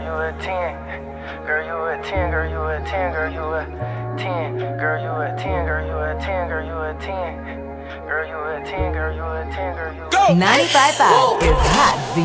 you a 10. Girl, you a 10, girl, you a 10, girl, you a 10. Girl, you a 10, girl, you a 10, girl, you a 10. Girl, you a 10, girl, you a 10, girl, you a 10. 95.5 is Hot Z.